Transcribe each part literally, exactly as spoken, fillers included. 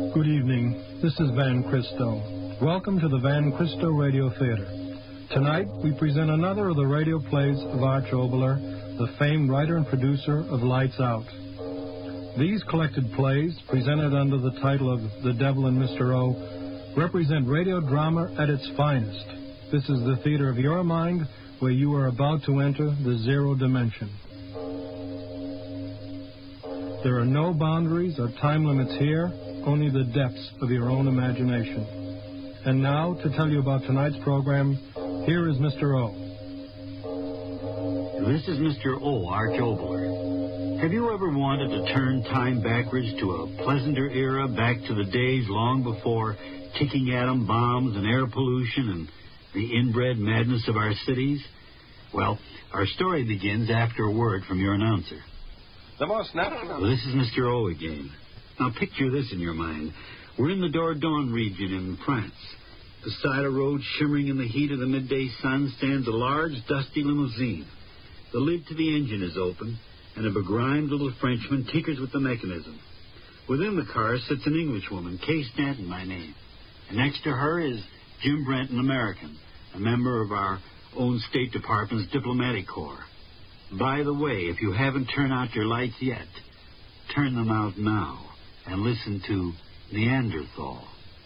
Good evening. This is Van Christo. Welcome to the Van Christo Radio Theater. Tonight, we present another of the radio plays of Arch Oboler, the famed writer and producer of Lights Out. These collected plays, presented under the title of The Devil and Mister O, represent radio drama at its finest. This is the theater of your mind, where you are about to enter the zero dimension. There are no boundaries or time limits here, only the depths of your own imagination. And now, to tell you about tonight's program, here is Mister O. This is Mister O, Arch Oboler. Have you ever wanted to turn time backwards to a pleasanter era, back to the days long before ticking atom bombs and air pollution and the inbred madness of our cities? Well, our story begins after a word from your announcer. The most natural... Well, this is Mister O again. Now, picture this in your mind. We're in the Dordogne region in France. Beside a road shimmering in the heat of the midday sun stands a large, dusty limousine. The lid to the engine is open, and a begrimed little Frenchman tinkers with the mechanism. Within the car sits an Englishwoman, Kay Stanton by name. And next to her is Jim Brent, an American, a member of our own State Department's diplomatic corps. By the way, if you haven't turned out your lights yet, turn them out now. And listen to Neanderthal.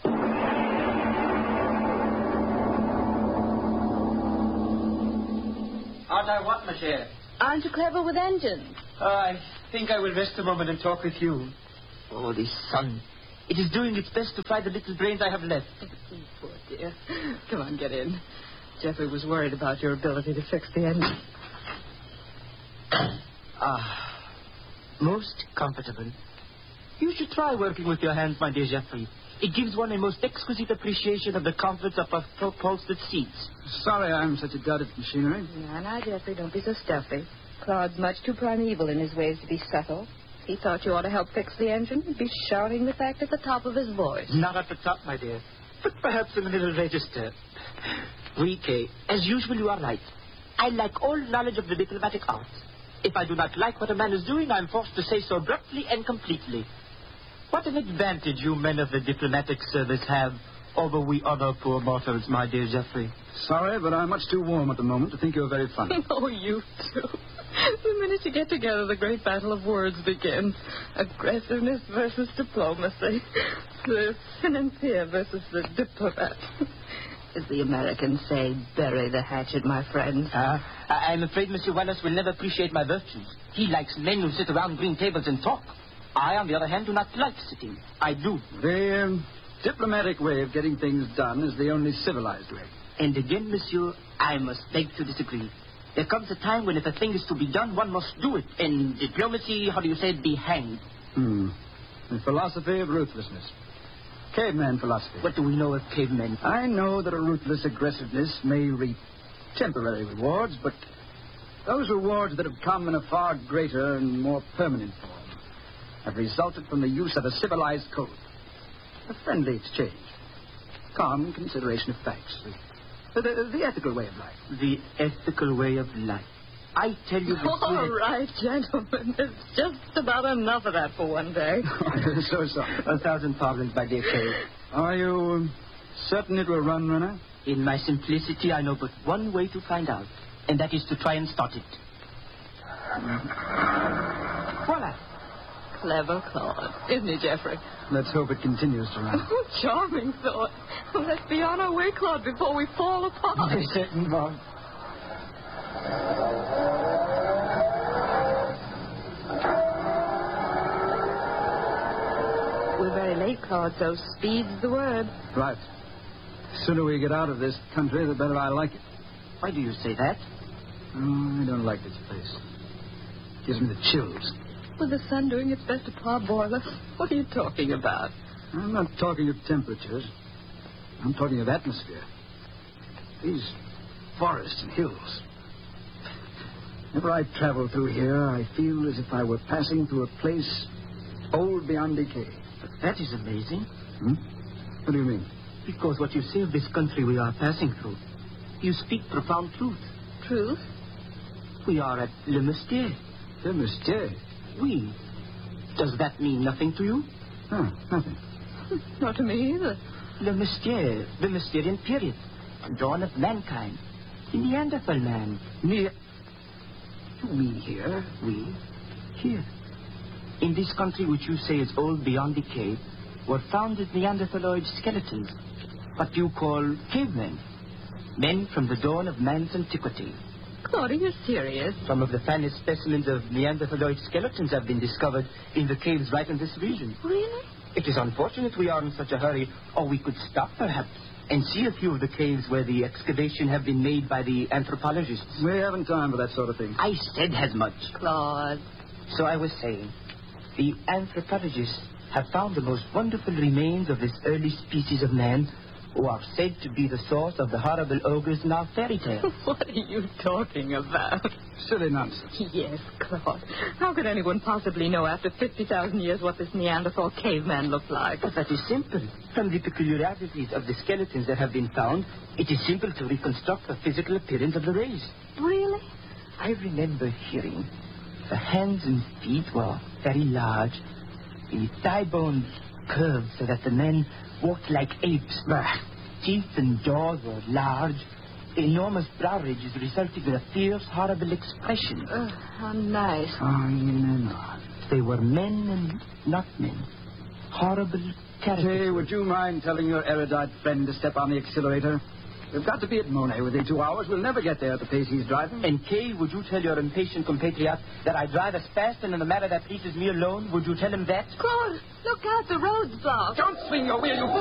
Aren't I what, monsieur? Aren't you clever with engines? Uh, I think I will rest a moment and talk with you. Oh, the sun. It is doing its best to fry the little brains I have left. Poor dear. Come on, get in. Jeffrey was worried about your ability to fix the engine. Ah, most comfortable. You should try working with your hands, my dear Jeffrey. It gives one a most exquisite appreciation of the comforts of upholstered seats. Sorry I'm such a dud at machinery. Now, now, Jeffrey, don't be so stuffy. Claude's much too primeval in his ways to be subtle. He thought you ought to help fix the engine. He'd be shouting the fact at the top of his voice. Not at the top, my dear, but perhaps in the middle register. Oui, Kay, as usual you are right. I lack all knowledge of the diplomatic arts. If I do not like what a man is doing, I'm forced to say so abruptly and completely. What an advantage you men of the diplomatic service have over we other poor mortals, my dear Jeffrey. Sorry, but I'm much too warm at the moment to think you're very funny. Oh, you too. The minute you get together, the great battle of words begins. Aggressiveness versus diplomacy. The financier versus the diplomat. As the Americans say, bury the hatchet, my friend. Uh, I- I'm afraid Monsieur Wallace will never appreciate my virtues. He likes men who sit around green tables and talk. I, on the other hand, do not like sitting. I do. The um, diplomatic way of getting things done is the only civilized way. And again, monsieur, I must beg to disagree. There comes a time when if a thing is to be done, one must do it. And diplomacy, how do you say it, be hanged. Hmm. The philosophy of ruthlessness. Caveman philosophy. What do we know of cavemen? I know that a ruthless aggressiveness may reap temporary rewards, but those rewards that have come in a far greater and more permanent form have resulted from the use of a civilized code. A friendly exchange. Calm consideration of facts. The, the, the ethical way of life. The ethical way of life. I tell you... All right, gentlemen. There's just about enough of that for one day. So sorry. A thousand pardons, my dear Kay. Are you um, certain it will run, Runner? In my simplicity, I know but one way to find out, and that is to try and start it. Voila. Clever Claude, isn't he, Jeffrey? Let's hope it continues to run. Oh, charming thought. Let's be on our way, Claude, before we fall apart. Very certain, Bob. We're very late, Claude, so speed's the word. Right. The sooner we get out of this country, the better I like it. Why do you say that? Oh, I don't like this place. It gives me the chills. With the sun doing its best to parboil us? What are you talking about? I'm not talking of temperatures. I'm talking of atmosphere. These forests and hills. Whenever I travel through here, I feel as if I were passing through a place old beyond decay. But that is amazing. Hmm? What do you mean? Because what you say of this country we are passing through, you speak profound truth. Truth? We are at Le Moustier. Le Moustier? Oui. Does that mean nothing to you? Oh, nothing. Not to me either. Le Mystère, the Mysterian period, dawn of mankind, the Neanderthal man, near... You mean here? We, here. In this country which you say is old beyond decay, were founded Neanderthaloid skeletons, what you call cavemen, men from the dawn of man's antiquity. Claude, are you serious? Some of the finest specimens of Neanderthaloid skeletons have been discovered in the caves right in this region. Really? It is unfortunate we are in such a hurry, or we could stop perhaps and see a few of the caves where the excavation have been made by the anthropologists. We haven't time for that sort of thing. I said as much. Claude. So I was saying, the anthropologists have found the most wonderful remains of this early species of man, who are said to be the source of the horrible ogres in our fairy tales. What are you talking about? Silly nonsense. Yes, Claude. How could anyone possibly know after fifty thousand years what this Neanderthal caveman looked like? But that is simple. From the peculiarities of the skeletons that have been found, it is simple to reconstruct the physical appearance of the race. Really? I remember hearing the hands and feet were very large, the thigh bones curved so that the men walked like apes. Bah. Teeth and jaws were large, enormous brow ridges resulting in a fierce, horrible expression. Uh, how nice. Oh, no. They were men and not men. Horrible characters. Say, would you mind telling your erudite friend to step on the accelerator? We've got to be at Monet within two hours. We'll never get there at the pace he's driving. And Kay, would you tell your impatient compatriot that I drive as fast and in a manner that pleases me alone? Would you tell him that? Claude, look out, the road's blocked. Don't swing your wheel, you